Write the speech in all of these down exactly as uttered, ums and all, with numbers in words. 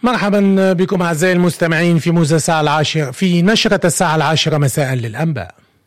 مرحبا بكم أعزائي المستمعين في موجة الساعة العاشرة في نشرة الساعة العاشرة مساء للأنباء.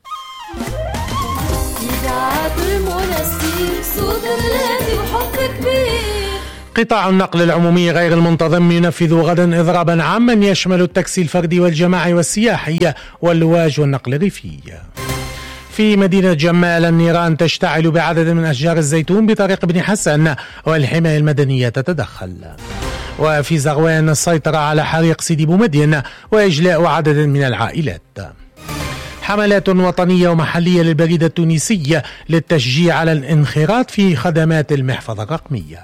قطاع النقل العمومي غير المنتظم ينفذ غدا إضرابا عاما يشمل التاكسي الفردي والجماعي والسياحي واللواج والنقل الريفي. في مدينة جمال النيران تشتعل بعدد من أشجار الزيتون بطريق ابن حسن والحماية المدنية تتدخل. وفي زغوان السيطرة على حريق سيدي بومدين وإجلاء عدد من العائلات. حملات وطنية ومحلية للبريد التونسي للتشجيع على الانخراط في خدمات المحفظة الرقمية.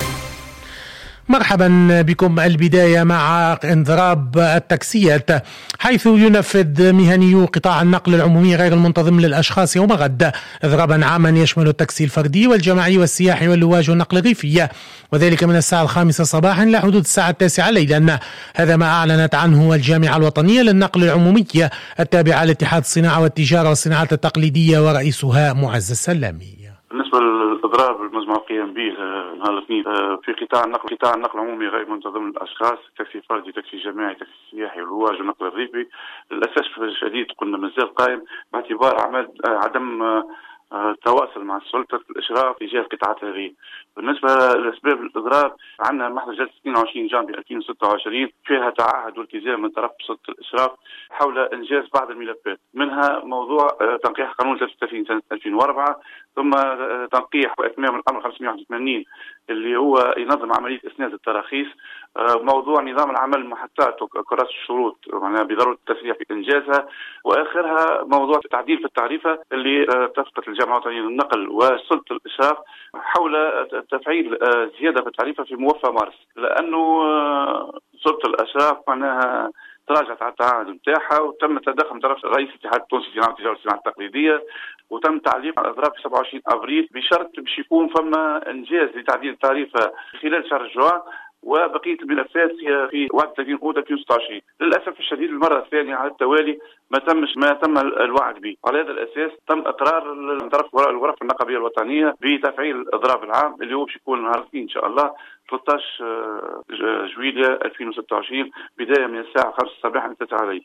مرحبا بكم. البداية مع انضراب التاكسيات، حيث ينفذ مهنيو قطاع النقل العمومي غير المنتظم للأشخاص يوم غد إضرابا عاما يشمل التاكسي الفردي والجماعي والسياحي واللواج والنقل الريفي، وذلك من الساعة الخامسة صباحا إلى حدود الساعة التاسعة ليلا. هذا ما أعلنت عنه الجامعة الوطنية للنقل العمومي التابعة لاتحاد الصناعة والتجارة والصناعات التقليدية ورئيسها معز السلامي. بالنسبة للإضراب المزمع القيام به نهار الاثنين في قطاع النقل قطاع النقل العمومي غير منتظم للأشخاص، تاكسي فردي، تاكسي جماعي، تاكسي سياحي، واللواج والنقل الريفي، للأسف الشديد قلنا مازال قائم باعتبار عدم تواصل مع سلطة الإشراف تجاه قطاعات هذه. بالنسبة لأسباب الإضراب، عندنا محضر جلسة اثنين وعشرين جانفي ألفين وستة وعشرين فيها تعهد والتزام من طرف سلطة الإشراف حول إنجاز بعض الملفات، منها موضوع تنقيح قانون ثلاثة وثلاثين سنة ألفين وأربعة، ثم تنقيح وإتمام الأمر خمسمائة وواحد وثمانين اللي هو ينظم عملية إسناد التراخيص، موضوع نظام العمل المحطات وكراسة الشروط معناها بضرورة التسريع في إنجازها، وآخرها موضوع تعديل في التعريفة اللي اتفقت الجامعة الوطنية للنقل وسلطة الإشراف حول تفعيل زيادة في التعريفة في موفى مارس، لأنه سلطة الإشراف معناها تراجعت على التعهد نتاعها وتم التدخل من طرف رئيس الاتحاد التونسي لصناعة التجارة والصناعات التقليدية، وتم تعليق الإضراب في سبعة وعشرين أبريل بشرط باش يكون فما إنجاز لتعديل التعريفة خلال شهر جوان، وبقية الملفات في واحد وثلاثين أوت ألفين وستة وعشرين. للأسف الشديد المرة الثانية على التوالي ما تمش ما تم الوعد به. على هذا الأساس تم إقرار من طرف الغرف النقابية الوطنية بتفعيل الإضراب العام اللي هو باش يكون نهار الاثنين إن شاء الله ثلاثة عشر جويلية ألفين وستة وعشرين بداية من الساعة خمسة صباحا إلى تسعة الليل.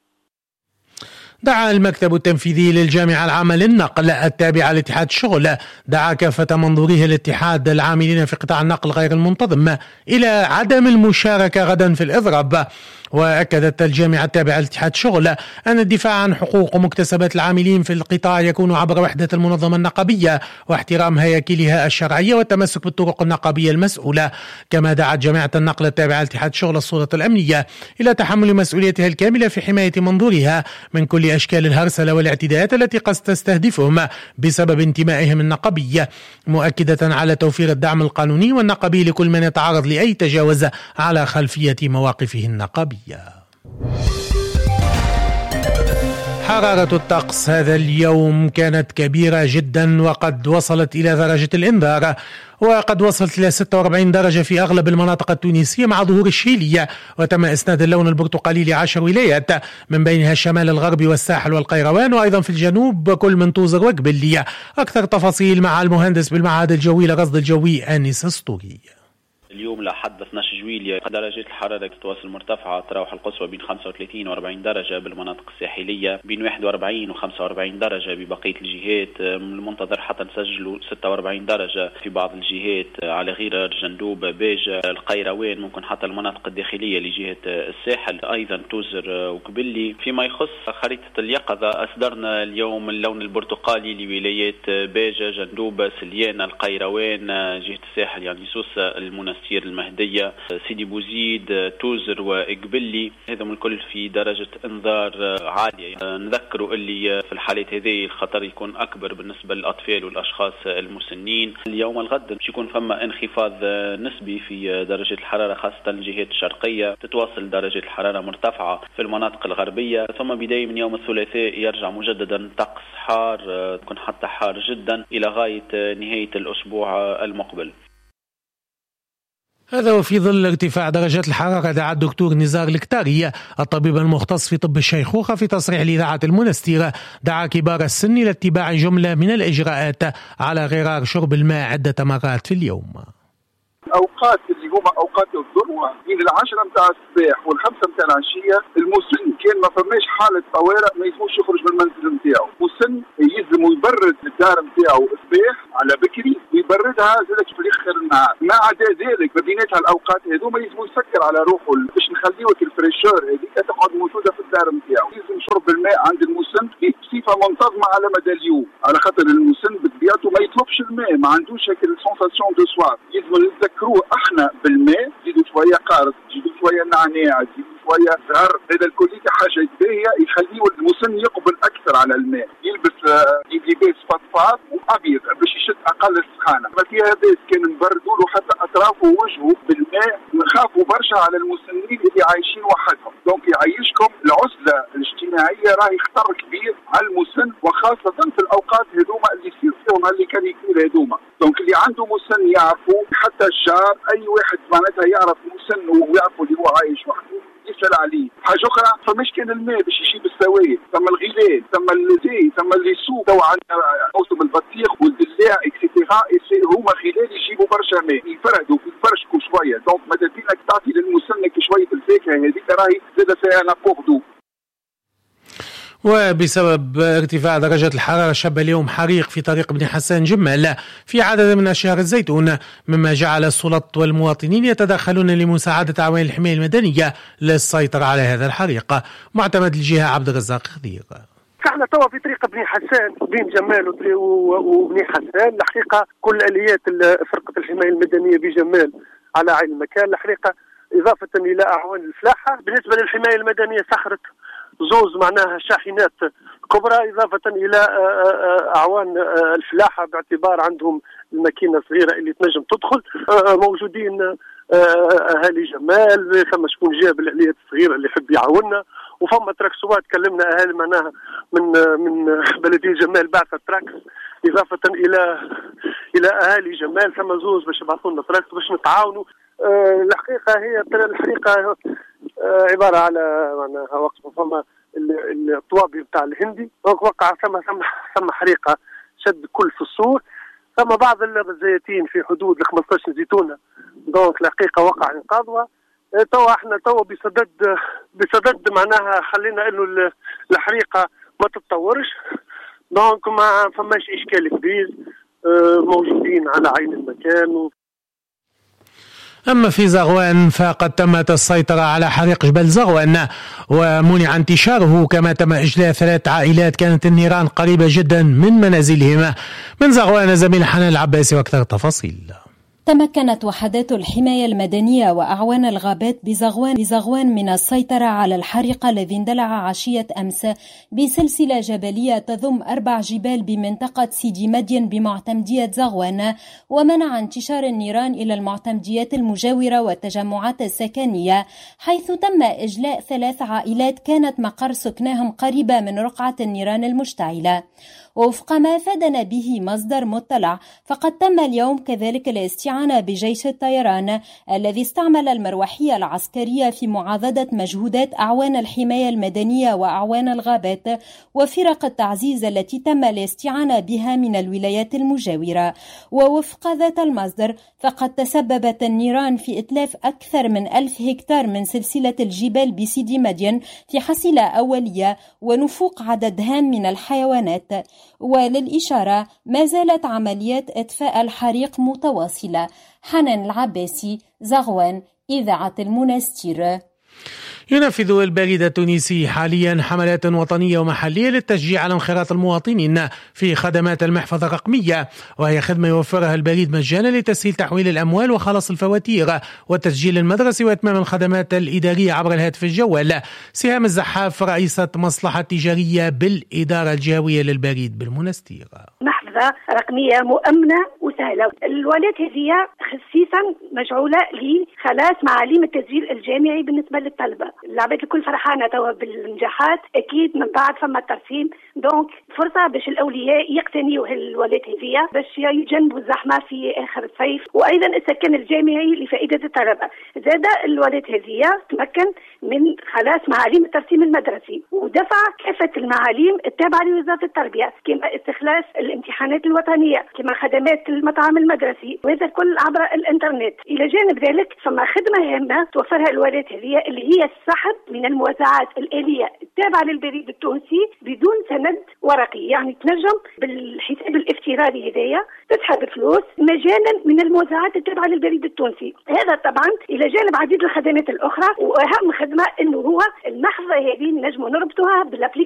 دعا المكتب التنفيذي للجامعة العامة للنقل التابعة لاتحاد الشغل دعا كافة منظوريه الاتحاد العاملين في قطاع النقل غير المنتظم إلى عدم المشاركة غدا في الإضراب. وأكدت الجامعة التابعة لاتحاد الشغل أن الدفاع عن حقوق ومكتسبات العاملين في القطاع يكون عبر وحدة المنظمة النقابية واحترام هياكلها الشرعية والتمسك بالطرق النقابية المسؤولة. كما دعت جامعة النقل التابعة لاتحاد الشغل السلطة الأمنية إلى تحمل مسؤوليتها الكاملة في حماية منظورها من كل أشكال الهرسلة والاعتداءات التي قد تستهدفهم بسبب انتمائهم النقابي، مؤكدة على توفير الدعم القانوني والنقابي لكل من يتعرض لأي تجاوز على خلفية مواقفه النقابية. حرارة الطقس هذا اليوم كانت كبيرة جدا وقد وصلت إلى درجة الإنذار، وقد وصلت إلى ستة وأربعين درجة في أغلب المناطق التونسية مع ظهور الشيلية، وتم إسناد اللون البرتقالي لعشر ولايات من بينها الشمال الغربي والساحل والقيروان، وأيضا في الجنوب كل من توزر وقبلية. أكثر تفاصيل مع المهندس بالمعهد الجوي لرصد الجوي آنس اسطوري. اليوم لحد اثني عشر جويلية درجة الحرارة تتواصل مرتفعة، تراوح القصوى بين خمسة وثلاثين وأربعين درجة بالمناطق الساحلية، بين واحد وأربعين وخمسة وأربعين درجة ببقية الجهات. من المنتظر حتى نسجلوا ستة وأربعين درجة في بعض الجهات على غير جندوب باجة القيروان، ممكن حتى المناطق الداخلية لجهة الساحل أيضا توزر وقبلي. فيما يخص خريطة اليقظة أصدرنا اليوم اللون البرتقالي لولايات باجة، جندوب، سليانة، القيروان، جهة الساحل يعني سوسة، المنستير، المهدية، سيدي بوزيد، توزر وإقبلي، هذا من الكل في درجة انذار عالية. نذكروا اللي في الحالات هذه الخطر يكون أكبر بالنسبة للأطفال والأشخاص المسنين. اليوم الغد باش يكون فما انخفاض نسبي في درجة الحرارة، خاصة الجهات الشرقية تتواصل درجة الحرارة مرتفعة في المناطق الغربية، ثم بداية من يوم الثلاثاء يرجع مجددا طقس حار، تكون حتى حار جدا إلى غاية نهاية الأسبوع المقبل. هذا وفي ظل ارتفاع درجات الحرارة دعا الدكتور نزار الكتاري الطبيب المختص في طب الشيخوخة في تصريح لإذاعة المنستير دعا كبار السن إلى اتباع جملة من الإجراءات على غرار شرب الماء عدة مرات في اليوم. الأوقات اللي هما أوقات الذروة من العشرة متاع الصباح والخمسة متاع العشية، المسن كان ما فماش حالة طوارئ ما يلزموش يخرج من المنزل نتاعو. مسن يلزم يبرد الدار نتاعو الصباح على بكري ويبردها زادك في آخر النهار. ما عدا ذلك ما بيناتها الأوقات هذو ما يلزم يسكر على روحه باش نخليوك الفريشور هذيك تقعد موجودة في الدار نتاعو. يلزم شرب الماء عند المسن بصفة منتظمة على مدى اليوم، على خاطر المسن بطبيعته ما يطلبش الماء، ما عندوش هيك السونساسيون دو سوار. يلزم نذكروه احنا بالماء، تزيدوا شويه قارص، تزيدوا شويه نعناع، تزيدوا شويه زهر، هذا الكل حاجه باهيه يخليه المسن يقبل اكثر على الماء. يلبس لباس فضفاض وابيض باش يشد اقل السخانه. ما فيها هذا كان نبردوا له حتى اطرافه ووجهه بالماء. نخافوا برشا على المسنين اللي عايشين وحدهم، دونك يعيشكم العزله الاجتماعيه راهي خطر كبير على المسن، وخاصه في الاوقات هذوما اللي يصير فيهم اللي كان يكون هذوما. دونك اللي عنده مسن يعرفوا، حتى الجار اي واحد معناتها يعرف مسن ويعرفوا اللي هو عايش وحده يسأل عليه. حاجة أخرى فماش كان الماء باش يجيب السوائل، ثم الغلال، ثم الزي، ثم اللي سوق تو عندنا موسم البطيخ والدلاع اكسيتيرا، هما خلال يجيبوا برشا ماء، يفردوا يفرشكوا شوية. دونك ماذا بينك تعطي للمسنك شوية الفاكهة هذيك راهي زاد فيها نابور دو. وبسبب ارتفاع درجات الحرارة شب اليوم حريق في طريق بن حسان جمل في عدد من أشجار الزيتون، مما جعل السلطات والمواطنين يتدخلون لمساعدة أعوان الحماية المدنية للسيطرة على هذا الحريق. معتمد الجهة عبد الرزاق خضير. احنا توا في طريق بن حسان بين جمال وبن حسان. الحقيقة كل آليات فرقة الحماية المدنية بجمال على عين المكان. الحقيقة إضافة إلى أعوان الفلاحة. بالنسبة للحماية المدنية سخرت زوز معناها شاحنات كبرى إضافة إلى أعوان الفلاحة باعتبار عندهم الماكينة صغيرة اللي تنجم تدخل. موجودين أهالي جمال، ثم شكون جاب الآليات الصغيرة اللي يحب يعاوننا، وفما تراكسوات كلمنا أهالي معناها من من بلدية جمال بعثت تراكس إضافة إلى إلى أهالي جمال. ثم زوز باش يبعثوا لنا تراكس باش نتعاونوا. الحقيقة هي الحقيقة عبارة على معناها وقت فما الطوابي بتاع الهندي وقع ثم ثم ثم حريقة شد كل فصول. ثم بعض الزيتين في حدود ال خمسطاش زيتونة دونك الحقيقة وقع انقاذها. توا احنا توا بصدد بصدد معناها خلينا انه الحريقة ما تتطورش، دونك ما فماش اشكال كبير، موجودين على عين المكان. و أما في زغوان فقد تمت السيطرة على حريق جبل زغوان ومنع انتشاره، كما تم إجلاء ثلاث عائلات كانت النيران قريبة جدا من منازلهما. من زغوان زميل حنان العباسي وأكثر تفاصيل. تمكنت وحدات الحماية المدنية وأعوان الغابات بزغوان بزغوان من السيطرة على الحريق الذي اندلع عشية أمس بسلسلة جبلية تضم أربع جبال بمنطقة سيدي مدين بمعتمدية زغوان، ومنع انتشار النيران إلى المعتمديات المجاورة والتجمعات السكنية، حيث تم إجلاء ثلاث عائلات كانت مقر سكنهم قريبة من رقعة النيران المشتعلة. ووفق ما أفادنا به مصدر مطلع، فقد تم اليوم كذلك الاستعانة بجيش الطيران الذي استعمل المروحية العسكرية في معاضدة مجهودات أعوان الحماية المدنية وأعوان الغابات وفرق التعزيز التي تم الاستعانة بها من الولايات المجاورة. ووفق ذات المصدر فقد تسببت النيران في إتلاف أكثر من ألف هكتار من سلسلة الجبال بسيدي مدين في حصيلة أولية ونفوق عدد هام من الحيوانات. وللإشارة ما زالت عمليات إطفاء الحريق متواصلة. حنان العباسي، زغوان، إذاعة المنستير. ينفذ البريد التونسي حاليا حملات وطنية ومحلية للتشجيع على انخراط المواطنين في خدمات المحفظة الرقمية، وهي خدمة يوفرها البريد مجانا لتسهيل تحويل الأموال وخلاص الفواتير وتسجيل المدرسي وإتمام الخدمات الإدارية عبر الهاتف الجوال. سهام الزحاف رئيسة مصلحة تجارية بالإدارة الجهوية للبريد بالمنستير. محفظة رقمية مؤمنة وسهلة. الولايات هذه خصيصا مجعولة لخلاص معاليم التسجيل الجامعي بالنسبة للطلبة. العباد الكل فرحانة توا بالنجاحات، أكيد من بعد فما الترسيم، دونك فرصة باش الأولياء يقتنيوا هالولايات هذه باش يجنبوا الزحمة في آخر الصيف، وأيضا السكن الجامعي لفائدة الطلبة. زاد الولايات هذه تمكن من خلاص معاليم الترسيم المدرسي، ودفع كافة المعاليم التابعة لوزارة التربية كما استخلاص الامتحانات الوطنية كما خدمات المطعم المدرسي، وهذا الكل عبر الانترنت. إلى جانب ذلك ثم خدمة هامة توفرها الولايات هذه اللي هي السحب من الموزعات الآلية التابعة للبريد التونسي بدون سند ورقي، يعني تنجم بالحساب الافتراضي هدايا تسحب فلوس مجانا من الموزعات التابعة للبريد التونسي. هذا طبعا إلى جانب عديد الخدمات الأخرى، وأهم خدمة إنه هو المحفظة هذه نجم نربطها بالابليكيشن